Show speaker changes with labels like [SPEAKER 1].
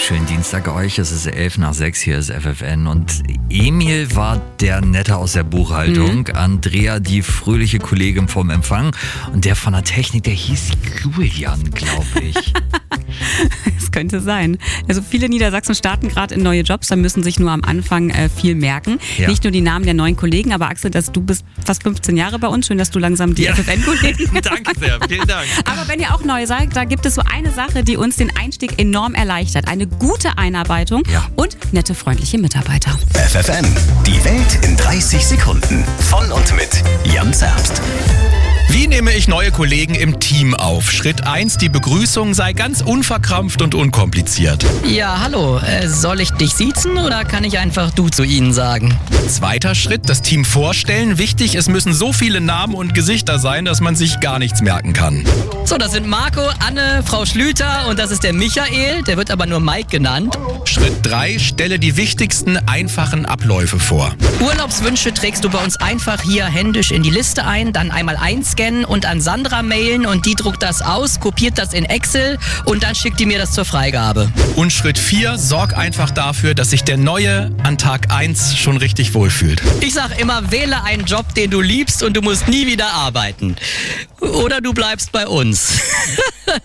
[SPEAKER 1] Schönen Dienstag euch, es ist 5:11, hier ist FFN und Emil war der Nette aus der Buchhaltung, Andrea die fröhliche Kollegin vom Empfang und der von der Technik, der hieß Julian, glaube ich.
[SPEAKER 2] Das könnte sein. Also viele Niedersachsen starten gerade in neue Jobs, da müssen sich nur am Anfang viel merken. Ja. Nicht nur die Namen der neuen Kollegen, aber Axel, du bist fast 15 Jahre bei uns. Schön, dass du langsam die FFN-Kollegen hast.
[SPEAKER 1] Danke sehr, vielen Dank.
[SPEAKER 2] Aber wenn ihr auch neu seid, da gibt es so eine Sache, die uns den Einstieg enorm erleichtert. Eine gute Einarbeitung und nette, freundliche Mitarbeiter.
[SPEAKER 3] FFN, die Welt in 30 Sekunden. Von und mit Jan Zerbst.
[SPEAKER 4] Wie nehme ich neue Kollegen im Team auf? Schritt 1, die Begrüßung sei ganz unverkrampft und unkompliziert.
[SPEAKER 5] Ja, hallo. Soll ich dich siezen oder kann ich einfach du zu ihnen sagen?
[SPEAKER 4] Zweiter Schritt, das Team vorstellen. Wichtig, es müssen so viele Namen und Gesichter sein, dass man sich gar nichts merken kann.
[SPEAKER 5] So, das sind Marco, Anne, Frau Schlüter und das ist der Michael. Der wird aber nur Mike genannt.
[SPEAKER 4] Schritt 3, stelle die wichtigsten, einfachen Abläufe vor.
[SPEAKER 5] Urlaubswünsche trägst du bei uns einfach hier händisch in die Liste ein, dann einmal einscannen und an Sandra mailen und die druckt das aus, kopiert das in Excel und dann schickt die mir das zur Freigabe.
[SPEAKER 4] Und Schritt 4, sorg einfach dafür, dass sich der Neue an Tag 1 schon richtig wohlfühlt.
[SPEAKER 5] Ich sag immer, wähle einen Job, den du liebst und du musst nie wieder arbeiten. Oder du bleibst bei uns.